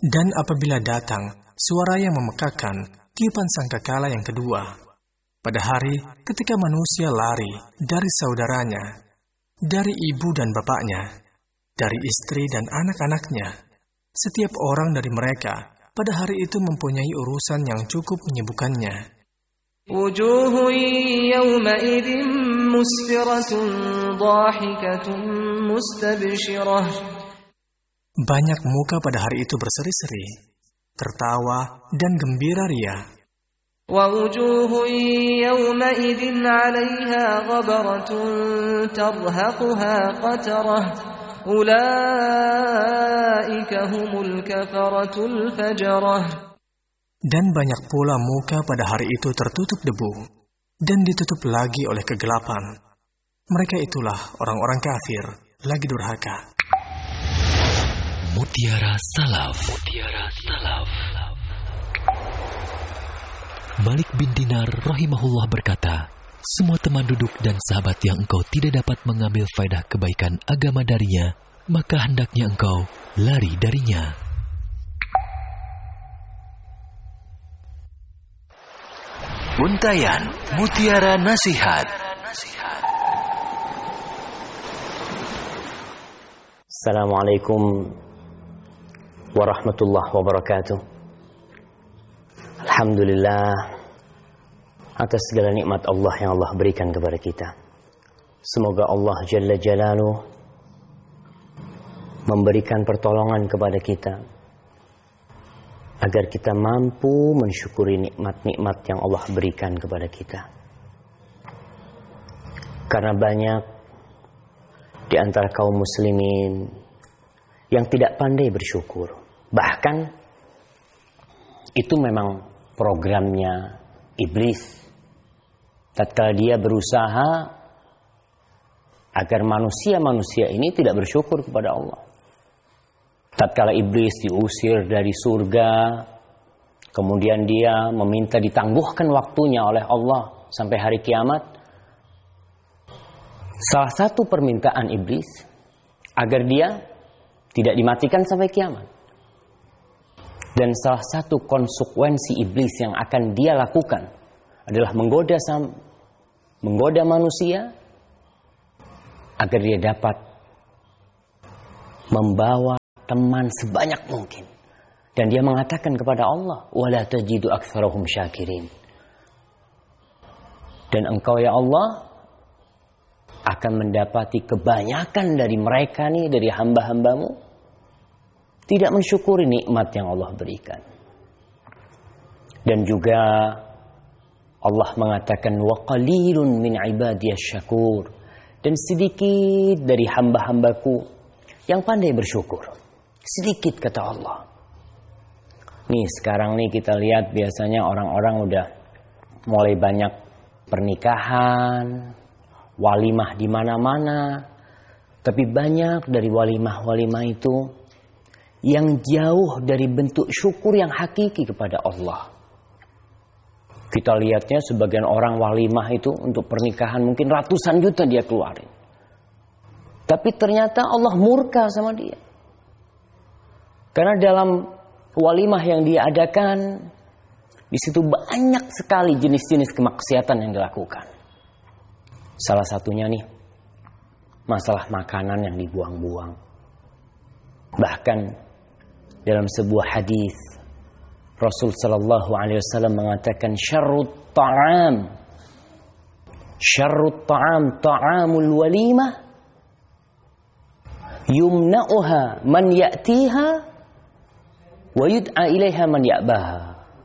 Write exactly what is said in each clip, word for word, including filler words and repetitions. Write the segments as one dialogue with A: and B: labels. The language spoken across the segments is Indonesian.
A: Dan apabila datang suara yang memekakan tiupan sangkakala yang kedua, pada hari ketika manusia lari dari saudaranya, dari ibu dan bapaknya, dari istri dan anak-anaknya, setiap orang dari mereka pada hari itu mempunyai urusan yang cukup menyibukkannya.
B: Wujuhu yawma'idin musfiratun dhahikatun mustabshirah.
A: Banyak muka pada hari itu berseri-seri, tertawa dan gembira ria.
B: Wa wujuhu yawma'idin 'alayha ghabaratun tarhaquha qatarah. Ulaika humul kafaratul fajarah.
A: Dan banyak pula muka pada hari itu tertutup debu dan ditutup lagi oleh kegelapan. Mereka itulah orang-orang kafir lagi durhaka.
C: Mutiara Salaf. Mutiara Salaf. Malik bin Dinar rahimahullah berkata, semua teman duduk dan sahabat yang engkau tidak dapat mengambil faedah kebaikan agama darinya, maka hendaknya engkau lari darinya. Untayan Mutiara Nasihat.
D: Assalamualaikum warahmatullahi wabarakatuh. Alhamdulillah atas segala nikmat Allah yang Allah berikan kepada kita. Semoga Allah Jalla Jalaluh memberikan pertolongan kepada kita agar kita mampu mensyukuri nikmat-nikmat yang Allah berikan kepada kita. Karena banyak di antara kaum muslimin yang tidak pandai bersyukur. Bahkan itu memang programnya iblis. Tatkala dia berusaha agar manusia-manusia ini tidak bersyukur kepada Allah. Tatkala iblis diusir dari surga, kemudian dia meminta ditangguhkan waktunya oleh Allah sampai hari kiamat. Salah satu permintaan iblis agar dia tidak dimatikan sampai kiamat. Dan salah satu konsekuensi iblis yang akan dia lakukan adalah menggoda sam, menggoda manusia agar dia dapat membawa teman sebanyak mungkin. Dan dia mengatakan kepada Allah, wala tajidu aktsarahum syakirin. Dan engkau ya Allah akan mendapati kebanyakan dari mereka nih, dari hamba-hambamu, tidak mensyukuri nikmat yang Allah berikan. Dan juga Allah mengatakan wa qalilun min ibadiyasy syakur. Dan sedikit dari hamba-hambaku yang pandai bersyukur. Sedikit kata Allah. Nih sekarang nih kita lihat biasanya orang-orang udah mulai banyak pernikahan, walimah di mana-mana. Tapi banyak dari walimah-walimah itu yang jauh dari bentuk syukur yang hakiki kepada Allah. Kita lihatnya sebagian orang walimah itu untuk pernikahan mungkin ratusan juta dia keluarin. Tapi ternyata Allah murka sama dia. Karena dalam walimah yang dia adakan, di situ banyak sekali jenis-jenis kemaksiatan yang dilakukan. Salah satunya nih, masalah makanan yang dibuang-buang. Bahkan dalam sebuah hadis Rasul sallallahu alaihi wasallam mengatakan syarrut ta'am syarrut ta'am ta'amul walimah yumna'uha man ya'tiha wa yud'a ilaiha man ya'baha.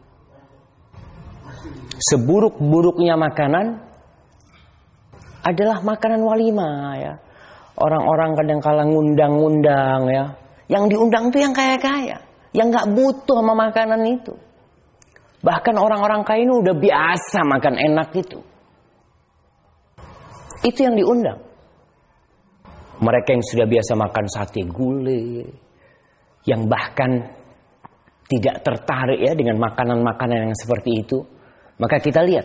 D: Seburuk-buruknya makanan adalah makanan walimah ya. Orang-orang kadang-kala ngundang-ngundang ya. Yang diundang itu yang kaya-kaya, yang gak butuh sama makanan itu. Bahkan orang-orang kaya ini udah biasa makan enak itu. Itu yang diundang. Mereka yang sudah biasa makan sate gulai, yang bahkan tidak tertarik ya dengan makanan-makanan yang seperti itu, maka kita lihat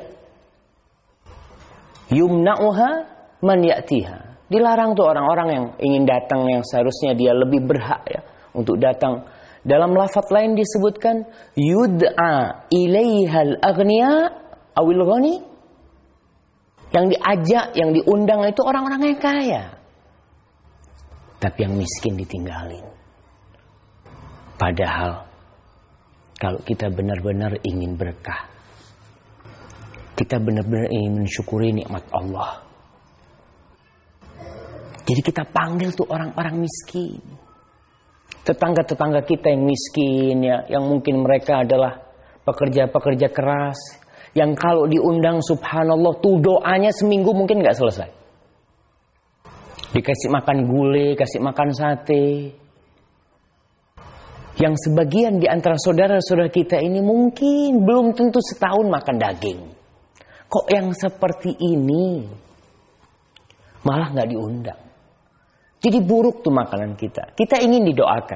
D: yumna'uha man ya'tiha. Dilarang tuh orang-orang yang ingin datang, yang seharusnya dia lebih berhak ya untuk datang, Dalam lafaz lain disebutkan yud'a ilaihal aghniya awil ghani. Yang diajak, yang diundang itu orang-orang yang kaya. Tapi yang miskin ditinggalin. Padahal kalau kita benar-benar ingin berkah, kita benar-benar ingin mensyukuri nikmat Allah, jadi kita panggil tuh orang-orang miskin, tetangga-tetangga kita yang miskin ya, yang mungkin mereka adalah pekerja-pekerja keras, yang kalau diundang subhanallah tuh doanya seminggu mungkin nggak selesai. Dikasih makan gulai, kasih makan sate. Yang sebagian di antara saudara-saudara kita ini mungkin belum tentu setahun makan daging. Kok yang seperti ini malah nggak diundang? Jadi buruk tuh makanan kita. Kita ingin didoakan.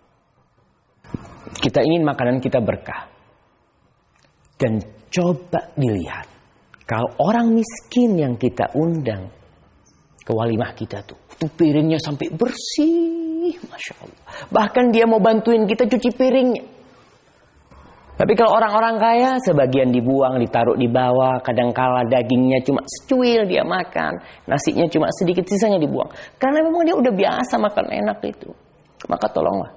D: Kita ingin makanan kita berkah. Dan coba dilihat, kalau orang miskin yang kita undang ke walimah kita tuh, tuh piringnya sampai bersih, Masya Allah. Bahkan dia mau bantuin kita cuci piringnya. Tapi kalau orang-orang kaya, sebagian dibuang, ditaruh di bawah. Kadangkala dagingnya cuma secuil dia makan. Nasinya cuma sedikit, sisanya dibuang. Karena memang dia udah biasa makan enak itu. Maka tolonglah,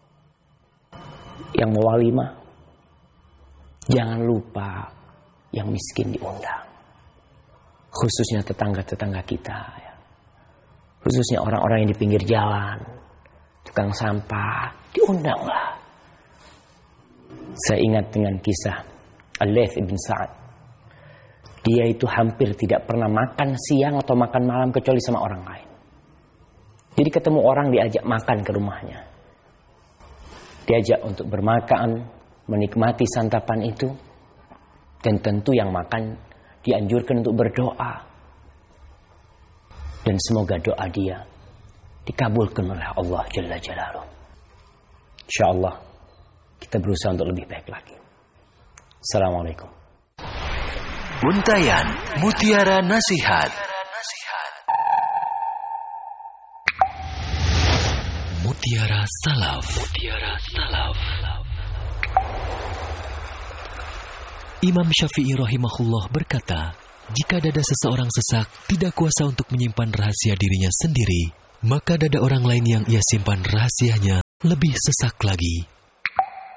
D: yang mau walimah, jangan lupa yang miskin diundang. Khususnya tetangga-tetangga kita. Ya. Khususnya orang-orang yang di pinggir jalan. Tukang sampah, diundanglah. Saya ingat dengan kisah Al-Layth ibn Sa'ad. Dia itu hampir tidak pernah makan siang atau makan malam kecuali sama orang lain. Jadi ketemu orang diajak makan ke rumahnya. Diajak untuk bermakan, menikmati santapan itu. Dan tentu yang makan dianjurkan untuk berdoa. Dan semoga doa dia dikabulkan oleh Allah Jalla Jalaluh. InsyaAllah kita berusaha untuk lebih baik lagi. Assalamualaikum.
C: Untayan Mutiara Nasihat. Mutiara Salaf. Mutiara Salaf. Imam Syafi'i rahimahullah berkata, jika dada seseorang sesak tidak kuasa untuk menyimpan rahasia dirinya sendiri, maka dada orang lain yang ia simpan rahasianya lebih sesak lagi.